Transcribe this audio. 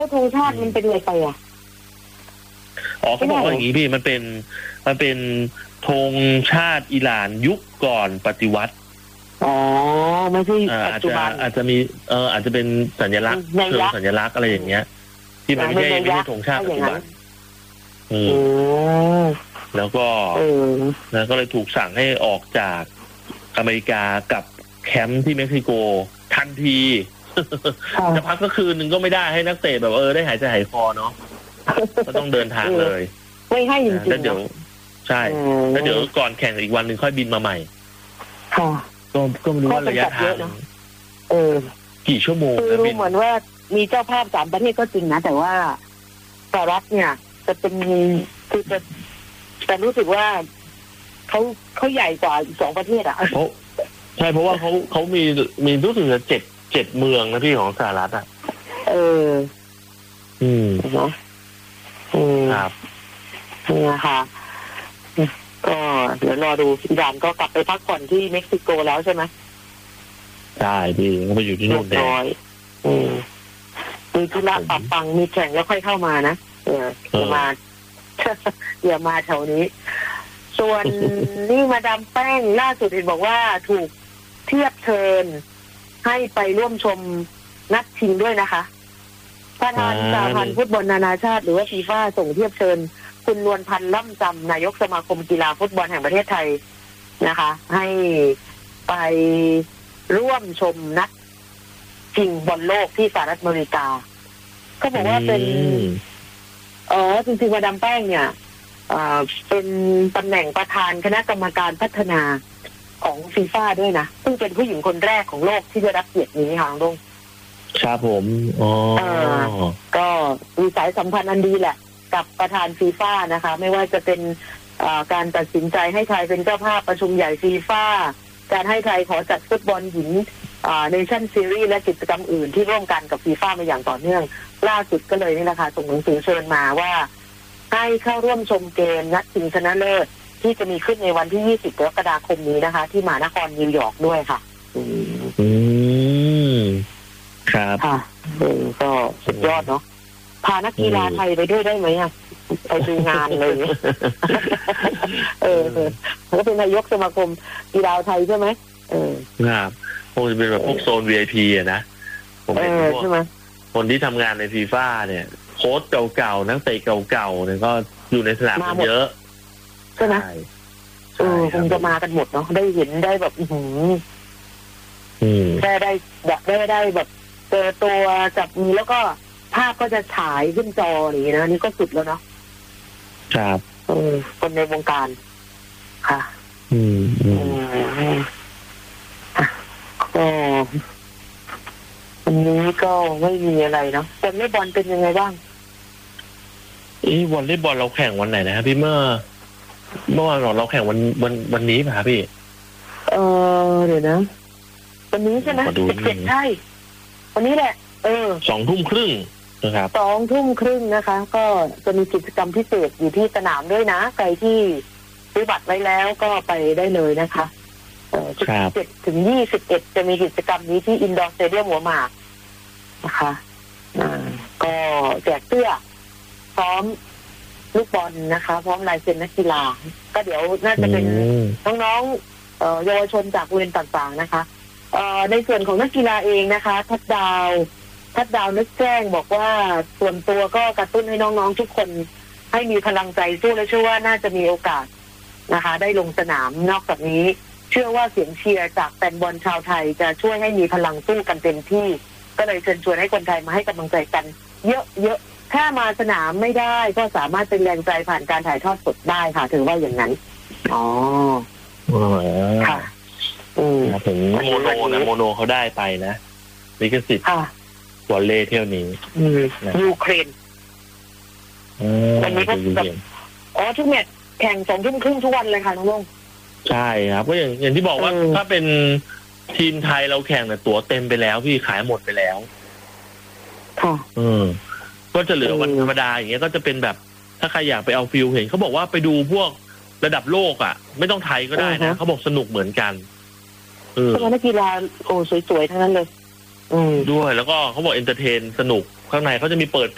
ธงชาติมันเป็นอะไรไปอ่ะอ๋อเขาบอกว่าอย่างนี้พี่มันเป็นธงชาติอิหร่านยุคก่อนปฏิวัติอ๋อไม่ใช่ปัจจุบันอาจจะมีอาจจะเป็นสัญลักษณ์เชิงสัญลักษณ์อะไรอย่างเงี้ยที่มันไม่ใช่ธงชาติปัจจุบันแล้วก็เลยถูกสั่งให้ออกจากอเมริกากับแคมป์ที่เม็กซิโกทันทีจะพักก็คืนนึงก็ไม่ได้ให้นักเตะแบบได้หายใจหายคอเนาะก็ต้องเดินทางเลยไม่ให้จริงๆแล้วเดี๋ยวใช่แล้วเดี๋ยวก่อนแข่งอีกวันหนึ่งค่อยบินมาใหม่ก็ไม่รู้ว่าระยะทางกี่ชั่วโมงคือรู้เหมือนว่ามีเจ้าภาพ3 ประเทศก็จริงนะแต่ว่าสหรัฐเนี่ยจะเป็นคือจะแต่รู้สึกว่าเขาใหญ่กว่าอีก2 ประเทศอ่ะใช่เพราะว่าเขามีรู้สึกจะ7 เมืองนะพี่ของสหรัฐอ่ะครับนี่ค่ะก็เดี๋ยวรอดูอิหร่านก็กลับไปพักผ่อนที่เม็กซิโกแล้วใช่ไหมใช่พี่เขาไปอยู่ที่นู่นแล้วมีธุระปรับปังมีแข่งแล้วค่อยเข้ามานะอย่ามาแถวนี้ส่วนนี่มาดามแป้งล่าสุดเห็นบอกว่าถูกเทียบเชิญให้ไปร่วมชมนัดชิงด้วยนะคะประธานสหพันธ์ฟุตบอลนานาชาติหรือว่าฟีฟ่าส่งเทียบเชิญคุณนวลพันธ์ล่ำจำนายกสมาคมกีฬาฟุตบอลแห่งประเทศไทยนะคะให้ไปร่วมชมนัดชิงบอลโลกที่สหรัฐอเมริกาก็บอกว่าเป็นจริงๆมาดามแป้งเนี่ยเป็นตำแหน่งประธานคณะกรรมการพัฒนาของฟีฟ่าด้วยนะซึ่งเป็นผู้หญิงคนแรกของโลกที่ได้รับเกียรตินี้ค่ะลุงครับผมก็มีสายสัมพันธ์อันดีแหละกับประธานฟีฟ่านะคะไม่ว่าจะเป็นการตัดสินใจให้ไทยเป็นเจ้าภาพประชุมใหญ่ฟีฟ่าการให้ไทยขอจัดฟุตบอลหญิงเนชั่นซีรีส์และกิจกรรมอื่นที่ร่วมกันกับฟีฟ่ามาอย่างต่อเนื่องล่าสุดก็เลยนี่แหละค่ะส่งหนังสือเชิญมาว่าให้เข้าร่วมชมเกมนัดชิงชนะเลิศที่จะมีขึ้นในวันที่20 กรกฎาคมนี้นะคะที่มหานครนิวยอร์กด้วยค่ะครับค่ะก็สุดยอดเนาะพานักกีฬาไทยไปด้วยได้ไหมอ่ะไปดูงานเลยก็เป็นนายกสมาคมกีฬาไทยใช่ไหมครับคงจะเป็นแบบพวกโซน VIP อ่ะนะผมเห็นพวกคนที่ทำงานในฟีฟ่าเนี่ยโค้ชเก่าๆนักเตะเก่าๆเนี่ยก็อยู่ในสนามเยอะใช่ไหมคงจะมากันหมดเนาะได้เห็นได้แบบได้แบบเจอตัวจับมือแล้วก็ภาพก็จะฉายขึ้นจออย่างนี้นะนี่ก็สุดแล้วเนาะครับคนในวงการค่ะก็วันนี้ก็ไม่มีอะไรเนาะวอลเลย์บอลเป็นยังไงบ้างวอลเลย์บอลเราแข่งวันไหนนะครับพี่เมื่อวานเราแข่งวันนี้ป่ะพี่เดี๋ยวนะวันนี้ใช่ไหม17ใช่วันนี้แหละ 20:30นะครับ 20:30นะคะก็จะมีกิจกรรมพิเศษอยู่ที่สนามด้วยนะใครที่ซื้อบัตรไว้แล้วก็ไปได้เลยนะคะ17 ถึง 21จะมีกิจกรรมนี้ที่อินดอร์สเตเดียมหัวหมากนะคะก็แจกเสื้อพร้อมลูกบอลนะคะพร้อมลายเซ็นนักกีฬาก็เดี๋ยวน่าจะเป็นน้องๆเยาวชนจากโรงเรียนต่างๆนะคะในส่วนของนักกีฬาเองนะคะทัดดาวนึกแจ้งบอกว่าส่วนตัวก็กระตุ้นให้น้องๆทุกคนให้มีพลังใจสู้และเชื่อว่าน่าจะมีโอกาสนะคะได้ลงสนามนอกจากนี้เชื่อว่าเสียงเชียร์จากแฟนบอลชาวไทยจะช่วยให้มีพลังสู้กันเต็มที่ก็เลยเชิญชวนให้คนไทยมาให้กำลังใจกันเยอะๆถ้ามาสนามไม่ได้ก็สามารถเป็นแรงใจผ่านการถ่ายทอดสดได้ค่ะถือว่าอย่างนั้นค่ะถึงโมโนเขาได้ไปนะลิขสิทธิ์วอลเลย์เที่ยวนี้ยูเครนวันนี้ก็ทุกแมตช์แข่ง20:30ทุกวันเลยค่ะน้องลุงใช่ครับก็อย่างที่บอกว่าถ้าเป็นทีมไทยเราแข่งเนี่ยตั๋วเต็มไปแล้วพี่ขายหมดไปแล้วค่ะก็จะเหลือวันธรรมดาอย่างเงี้ยก็จะเป็นแบบถ้าใครอยากไปเอาฟิลเห็นเขาบอกว่าไปดูพวกระดับโลกอ่ะไม่ต้องไทยก็ได้นะเขาบอกสนุกเหมือนกันนักกีฬาสวยๆทั้งนั้นเลยด้วยแล้วก็เขาบอกเอนเตอร์เทนสนุกข้างในเขาจะมีเปิด